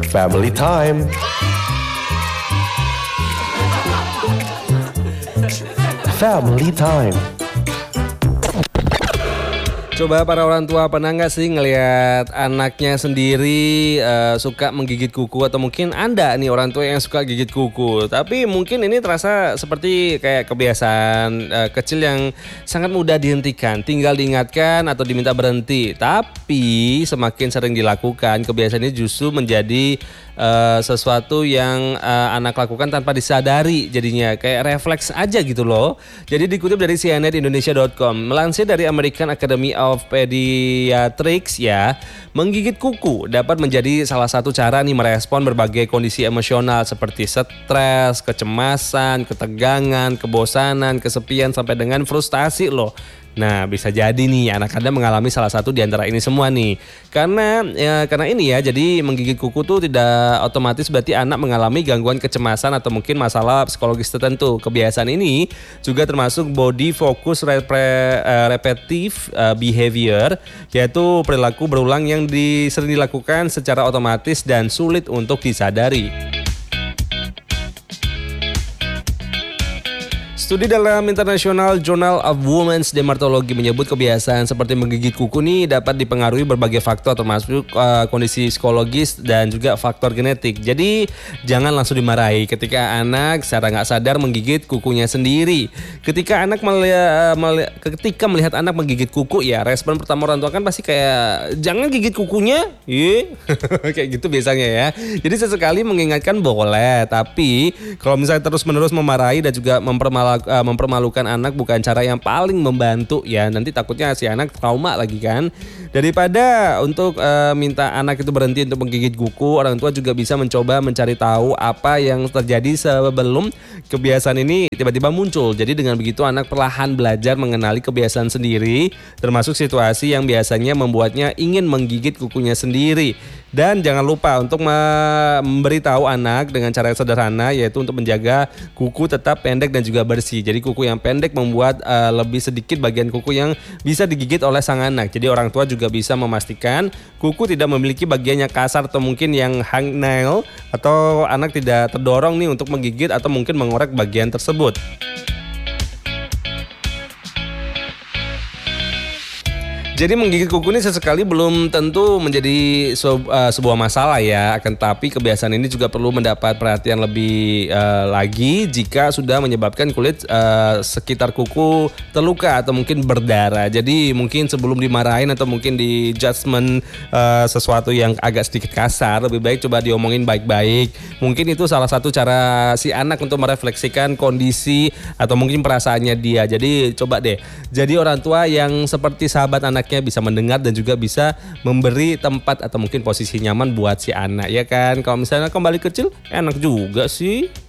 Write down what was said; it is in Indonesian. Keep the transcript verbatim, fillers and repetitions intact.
Family time. Family time. Coba para orang tua pernah nggak sih ngelihat anaknya sendiri uh, suka menggigit kuku, atau mungkin Anda nih orang tua yang suka gigit kuku, tapi mungkin ini terasa seperti kayak kebiasaan uh, kecil yang sangat mudah dihentikan, tinggal diingatkan atau diminta berhenti. Tapi semakin sering dilakukan, kebiasaan ini justru menjadi uh, sesuatu yang uh, anak lakukan tanpa disadari, jadinya kayak refleks aja gitu loh. Jadi dikutip dari C N N Indonesia dot com, melansir dari American Academy of Pediatrics ya, menggigit kuku dapat menjadi salah satu cara nih merespon berbagai kondisi emosional seperti stres, kecemasan, ketegangan, kebosanan, kesepian sampai dengan frustasi loh. Nah, bisa jadi nih anak Anda mengalami salah satu di antara ini semua nih. Karena ya, karena ini ya, jadi menggigit kuku tuh tidak otomatis berarti anak mengalami gangguan kecemasan atau mungkin masalah psikologis tertentu. Kebiasaan ini juga termasuk body focus repre, uh, repetitive uh, behavior, yaitu perilaku berulang yang di, sering dilakukan secara otomatis dan sulit untuk disadari. Studi dalam International Journal of Women's Dermatology menyebut kebiasaan seperti menggigit kuku ini dapat dipengaruhi berbagai faktor, termasuk uh, kondisi psikologis dan juga faktor genetik. Jadi jangan langsung dimarahi ketika anak secara nggak sadar menggigit kukunya sendiri. Ketika anak melihat, melihat, ketika melihat anak menggigit kuku, ya respon pertama orang tua kan pasti kayak jangan gigit kukunya, ye, kayak gitu biasanya ya. Jadi sesekali mengingatkan boleh, tapi kalau misalnya terus-menerus memarahi dan juga mempermalukan mempermalukan anak bukan cara yang paling membantu ya. Nanti takutnya si anak trauma lagi kan. Daripada untuk uh, minta anak itu berhenti untuk menggigit kuku, orang tua juga bisa mencoba mencari tahu apa yang terjadi sebelum kebiasaan ini tiba-tiba muncul. Jadi dengan begitu anak perlahan belajar mengenali kebiasaan sendiri, termasuk situasi yang biasanya membuatnya ingin menggigit kukunya sendiri. Dan jangan lupa untuk memberitahu anak dengan cara yang sederhana, yaitu untuk menjaga kuku tetap pendek dan juga bersih. Jadi kuku yang pendek membuat uh, lebih sedikit bagian kuku yang bisa digigit oleh sang anak. Jadi orang tua juga bisa memastikan kuku tidak memiliki bagian yang kasar atau mungkin yang hangnail, atau anak tidak terdorong nih untuk menggigit atau mungkin mengorek bagian tersebut. Jadi menggigit kuku ini sesekali belum tentu menjadi sebu- uh, sebuah masalah ya. Akan tapi kebiasaan ini juga perlu mendapat perhatian lebih uh, lagi jika sudah menyebabkan kulit uh, sekitar kuku terluka atau mungkin berdarah. Jadi mungkin sebelum dimarahin atau mungkin di judgement uh, sesuatu yang agak sedikit kasar, lebih baik coba diomongin baik-baik. Mungkin itu salah satu cara si anak untuk merefleksikan kondisi atau mungkin perasaannya dia. Jadi coba deh jadi orang tua yang seperti sahabat anak bisa mendengar dan juga bisa memberi tempat atau mungkin posisi nyaman buat si anak ya kan. Kalau misalnya kembali kecil enak juga sih.